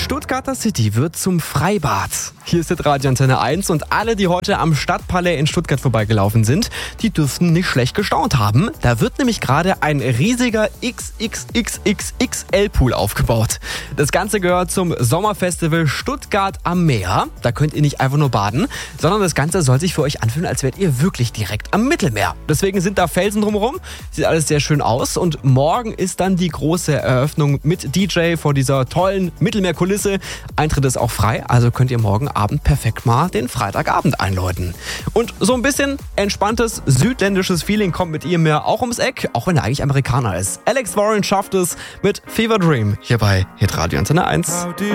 Stuttgarter City wird zum Freibad. Hier ist Radio Antenne 1 und alle, die heute am Stadtpalais in Stuttgart vorbeigelaufen sind, die dürften nicht schlecht gestaunt haben. Da wird nämlich gerade ein riesiger XXXXXL-Pool aufgebaut. Das Ganze gehört zum Sommerfestival Stuttgart am Meer. Da könnt ihr nicht einfach nur baden, sondern das Ganze soll sich für euch anfühlen, als wärt ihr wirklich direkt am Mittelmeer. Deswegen sind da Felsen drumherum, sieht alles sehr schön aus und morgen ist dann die große Eröffnung mit DJ vor dieser tollen Mittelmeerkulisse. Eintritt ist auch frei, also könnt ihr morgen Abend perfekt mal den Freitagabend einläuten. Und so ein bisschen entspanntes südländisches Feeling kommt mit ihr mehr auch ums Eck, auch wenn er eigentlich Amerikaner ist. Alex Warren schafft es mit Fever Dream hier bei Hitradio Antenne 1.